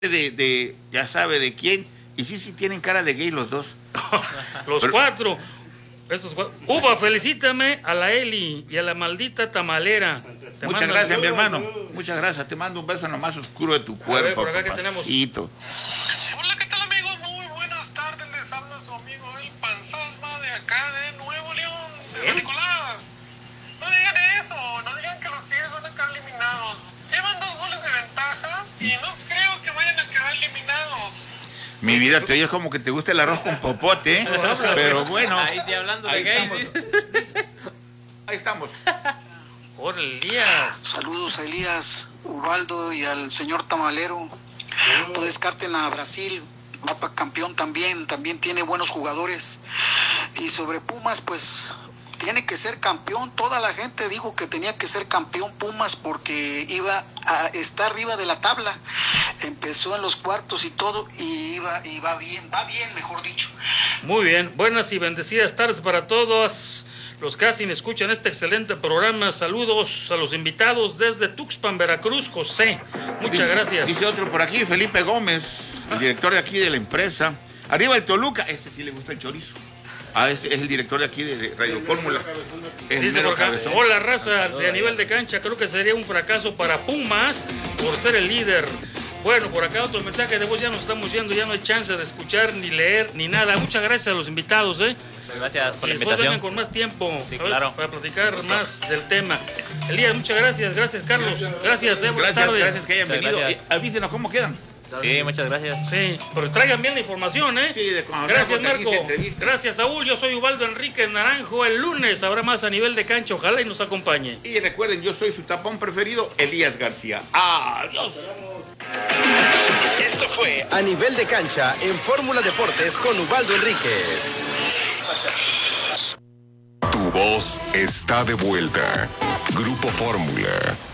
ya sabe de quién, y sí tienen cara de gay los dos. Los cuatro. Estos cuatro. Uva, felicítame a la Eli y a la maldita tamalera. Muchas gracias, mi hermano. Muchas gracias. Te mando un beso en lo más oscuro de tu cuerpo. A ver, por acá que tenemos. Hola, ¿qué tal, amigos? Muy buenas tardes. Les habla su amigo el Panzasma de acá de Nuevo León, de San Nicolás. No digan eso, no digan que los Tigres van a quedar eliminados. Llevan 2 goles de ventaja y no creo que vayan a quedar eliminados. Mi vida, te oyes como que te gusta el arroz con popote, ¿eh? Pero bueno. Ahí sí, hablando de gay. Ahí estamos. Por Elías. Saludos a Elías, Ubaldo y al señor Tamalero. No descarten a Brasil, va para campeón también tiene buenos jugadores. Y sobre Pumas, pues tiene que ser campeón. Toda la gente dijo que tenía que ser campeón Pumas porque iba a estar arriba de la tabla. Empezó en los cuartos y todo y va bien, mejor dicho. Muy bien, buenas y bendecidas tardes para todos los que hacen escuchan este excelente programa. Saludos a los invitados desde Tuxpan, Veracruz, José. Muchas gracias. Dice otro por aquí, Felipe Gómez, el director de aquí de la empresa. Arriba el Toluca, este sí le gusta el chorizo. Este es el director de aquí de Radio Fórmula. Dice por acá, hola raza, a nivel de cancha creo que sería un fracaso para Pumas por ser el líder. Bueno, por acá otro mensaje de voz, ya nos estamos yendo, ya no hay chance de escuchar, ni leer, ni nada. Muchas gracias a los invitados, Muchas gracias por la invitación. Vengan con más tiempo, sí, claro, para platicar más del tema. Elías, muchas gracias, Carlos. Gracias, buenas tardes. Gracias que hayan venido. Avísenos cómo quedan. Sí, muchas gracias. Sí, pero traigan bien la información, ¿eh? Sí, gracias, Marco. Gracias, Saúl. Yo soy Ubaldo Enríquez Naranjo. El lunes habrá más a nivel de cancha. Ojalá y nos acompañe. Y recuerden, yo soy su tapón preferido, Elías García. ¡Adiós! Esto fue A Nivel de Cancha en Fórmula Deportes con Ubaldo Enríquez. Tu voz está de vuelta. Grupo Fórmula.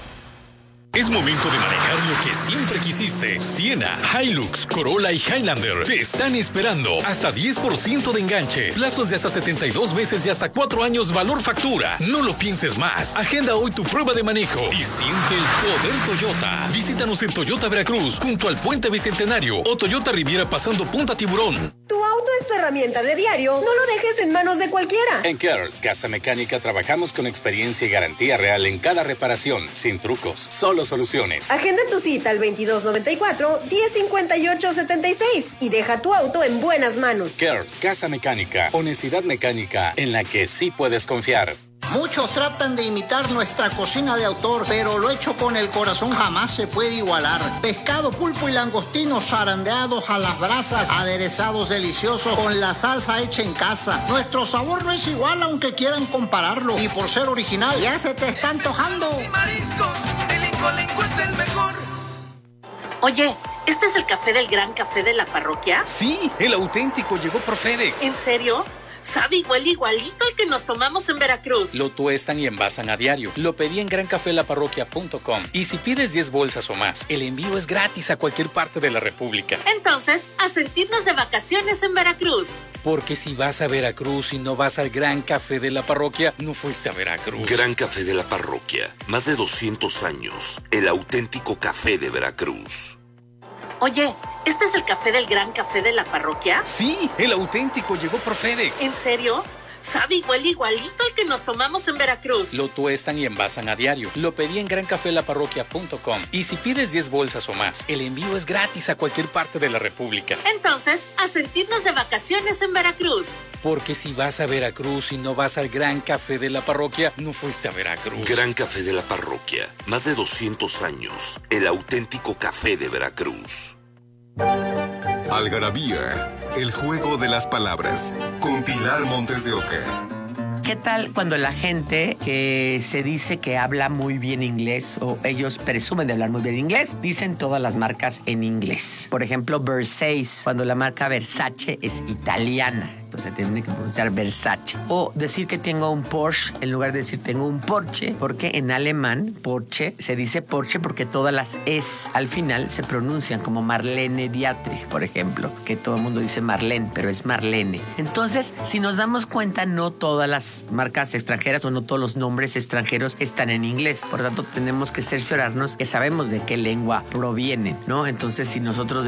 Es momento de manejar lo que siempre quisiste. Siena, Hilux, Corolla y Highlander te están esperando. Hasta 10% de enganche. Plazos de hasta 72 meses y hasta 4 años valor factura. No lo pienses más. Agenda hoy tu prueba de manejo y siente el poder Toyota. Visítanos en Toyota Veracruz, junto al Puente Bicentenario o Toyota Riviera pasando Punta Tiburón. Tu auto es tu herramienta de diario. No lo dejes en manos de cualquiera. En Kers Casa Mecánica trabajamos con experiencia y garantía real en cada reparación, sin trucos, solo soluciones. Agenda tu cita al 2294-1058-76 y deja tu auto en buenas manos. Kers Casa Mecánica, honestidad mecánica en la que sí puedes confiar. Muchos tratan de imitar nuestra cocina de autor, pero lo hecho con el corazón jamás se puede igualar. Pescado, pulpo y langostinos zarandeados a las brasas, aderezados deliciosos con la salsa hecha en casa. Nuestro sabor no es igual aunque quieran compararlo, y por ser original ya se te está antojando. Y mariscos, el Incolenco es el mejor. Oye, ¿este es el café del Gran Café de la Parroquia? Sí, el auténtico llegó por FedEx. ¿En serio? Sabe igualito al que nos tomamos en Veracruz. Lo tuestan y envasan a diario. Lo pedí en grancafelaparroquia.com. Y si pides 10 bolsas o más, el envío es gratis a cualquier parte de la República. Entonces, a sentirnos de vacaciones en Veracruz. Porque si vas a Veracruz y no vas al Gran Café de la Parroquia, no fuiste a Veracruz. Gran Café de la Parroquia. Más de 200 años. El auténtico café de Veracruz. Oye, ¿este es el café del Gran Café de la Parroquia? Sí, el auténtico llegó por FedEx. ¿En serio? Sabe igualito al que nos tomamos en Veracruz. Lo tuestan y envasan a diario. Lo pedí en grancafelaparroquia.com. Y si pides 10 bolsas o más, el envío es gratis a cualquier parte de la República. Entonces, a sentirnos de vacaciones en Veracruz. Porque si vas a Veracruz y no vas al Gran Café de la Parroquia, no fuiste a Veracruz. Gran Café de la Parroquia. Más de 200 años. El auténtico café de Veracruz. Algarabía, el juego de las palabras, con Pilar Montes de Oca. ¿Qué tal cuando la gente que se dice que habla muy bien inglés o ellos presumen de hablar muy bien inglés, dicen todas las marcas en inglés? Por ejemplo, Versace, cuando la marca Versace es italiana. correcto, se tiene que pronunciar Versace. O decir que tengo un Porsche en lugar de decir tengo un Porsche, porque en alemán Porsche se dice Porsche porque todas las es al final se pronuncian como Marlene Dietrich, por ejemplo, que todo el mundo dice Marlene, pero es Marlene. Entonces, si nos damos cuenta, no todas las marcas extranjeras o no todos los nombres extranjeros están en inglés. Por tanto, tenemos que cerciorarnos que sabemos de qué lengua provienen, ¿no? Entonces, si nosotros